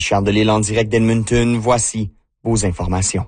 Charles Delisle en direct d'Edmonton, voici vos informations.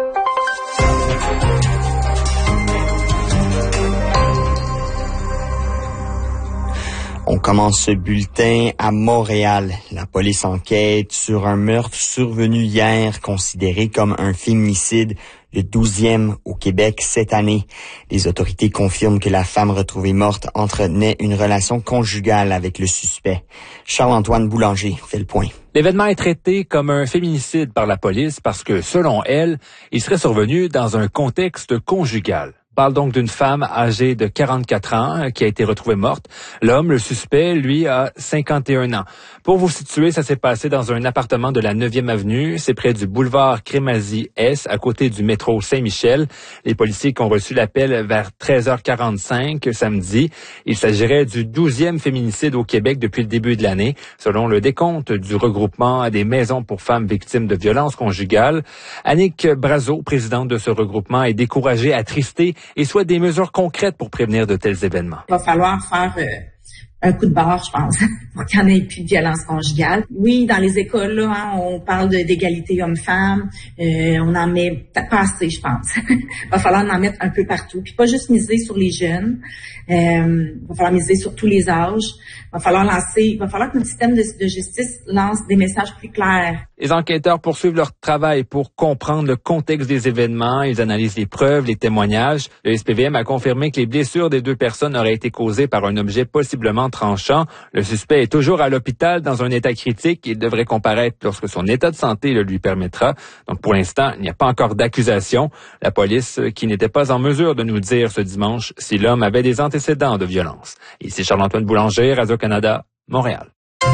On commence ce bulletin à Montréal. La police enquête sur un meurtre survenu hier, considéré comme un féminicide, le 12e au Québec cette année. Les autorités confirment que la femme retrouvée morte entretenait une relation conjugale avec le suspect. Charles-Antoine Boulanger fait le point. L'événement est traité comme un féminicide par la police parce que, selon elle, il serait survenu dans un contexte conjugal. On parle donc d'une femme âgée de 44 ans qui a été retrouvée morte. L'homme, le suspect, lui, a 51 ans. Pour vous situer, ça s'est passé dans un appartement de la 9e avenue. C'est près du boulevard Crémazie-S, à côté du métro Saint-Michel. Les policiers qui ont reçu l'appel vers 13h45 samedi. Il s'agirait du 12e féminicide au Québec depuis le début de l'année, selon le décompte du regroupement des maisons pour femmes victimes de violences conjugales. Annick Brazeau, présidente de ce regroupement, est découragée, attristée et souhaite des mesures concrètes pour prévenir de tels événements. Il va falloir faire un coup de barre, je pense, pour qu'il n'y en ait plus de violence conjugale. Oui, dans les écoles, là, on parle d'égalité homme-femme. On en met pas assez, je pense. Il va falloir en mettre un peu partout. Puis pas juste miser sur les jeunes. Il va falloir miser sur tous les âges. Il va falloir que notre système de justice lance des messages plus clairs. Les enquêteurs poursuivent leur travail pour comprendre le contexte des événements. Ils analysent les preuves, les témoignages. Le SPVM a confirmé que les blessures des deux personnes auraient été causées par un objet possiblement tranchant. Le suspect est toujours à l'hôpital dans un état critique. Il devrait comparaître lorsque son état de santé le lui permettra. Donc pour l'instant, il n'y a pas encore d'accusation. La police qui n'était pas en mesure de nous dire ce dimanche si l'homme avait des antécédents de violence. Ici Charles-Antoine Boulanger, Radio-Canada, Montréal.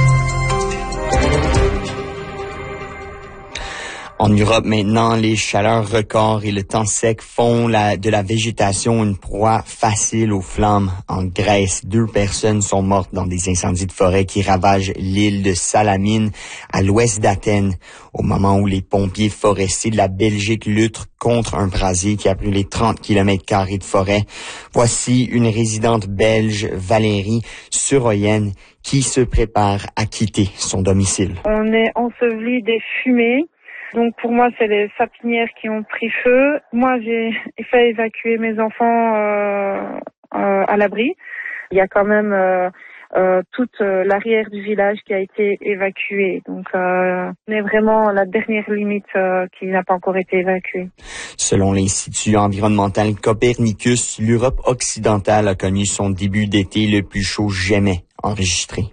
En Europe maintenant, les chaleurs records et le temps sec font de la végétation une proie facile aux flammes. En Grèce, 2 personnes sont mortes dans des incendies de forêt qui ravagent l'île de Salamine à l'ouest d'Athènes, au moment où les pompiers forestiers de la Belgique luttent contre un brasier qui a brûlé 30 km² de forêt. Voici une résidente belge, Valérie Suroyenne, qui se prépare à quitter son domicile. On est enseveli des fumées. Donc pour moi, c'est les sapinières qui ont pris feu. Moi, j'ai fait évacuer mes enfants à l'abri. Il y a quand même toute l'arrière du village qui a été évacuée. Donc on est vraiment à la dernière limite qui n'a pas encore été évacuée. Selon l'Institut environnemental Copernicus, l'Europe occidentale a connu son début d'été le plus chaud jamais enregistré.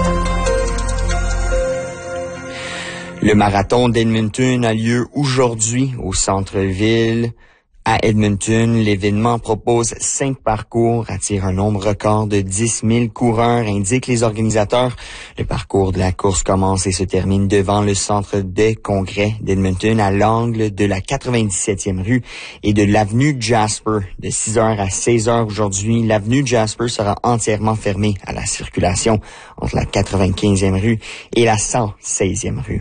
Le marathon d'Edmonton a lieu aujourd'hui au centre-ville. À Edmonton, l'événement propose 5 parcours, attire un nombre record de 10 000 coureurs, indiquent les organisateurs. Le parcours de la course commence et se termine devant le centre de congrès d'Edmonton à l'angle de la 97e rue et de l'avenue Jasper. De 6h à 16h aujourd'hui, l'avenue Jasper sera entièrement fermée à la circulation entre la 95e rue et la 116e rue.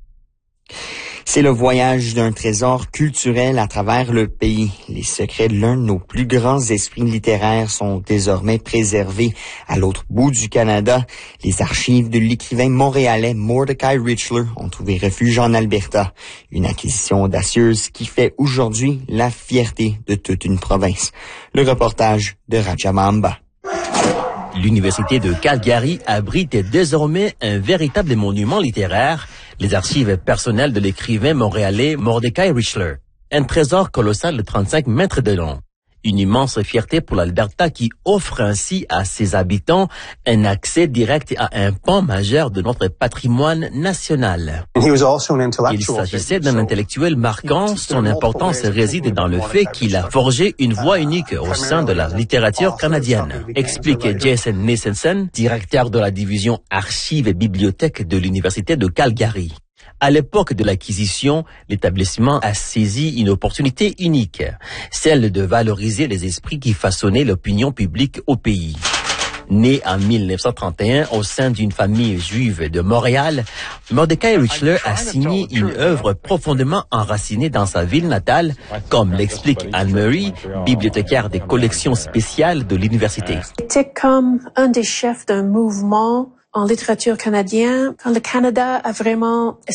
C'est le voyage d'un trésor culturel à travers le pays. Les secrets de l'un de nos plus grands esprits littéraires sont désormais préservés à l'autre bout du Canada. Les archives de l'écrivain montréalais Mordecai Richler ont trouvé refuge en Alberta. Une acquisition audacieuse qui fait aujourd'hui la fierté de toute une province. Le reportage de Rajamamba. L'Université de Calgary abrite désormais un véritable monument littéraire, les archives personnelles de l'écrivain montréalais Mordecai Richler. Un trésor colossal de 35 mètres de long. Une immense fierté pour l'Alberta qui offre ainsi à ses habitants un accès direct à un pan majeur de notre patrimoine national. Il s'agissait d'un intellectuel marquant. Son importance réside dans le fait qu'il a forgé une voix unique au sein de la littérature canadienne, explique Jason Nissensen, directeur de la division Archives et Bibliothèques de l'Université de Calgary. À l'époque de l'acquisition, l'établissement a saisi une opportunité unique, celle de valoriser les esprits qui façonnaient l'opinion publique au pays. Né en 1931 au sein d'une famille juive de Montréal, Mordecai Richler a signé une œuvre profondément enracinée dans sa ville natale, comme l'explique Anne-Marie, bibliothécaire des collections spéciales de l'université. C'était comme un des chefs d'un mouvement en littérature canadienne, quand le Canada a vraiment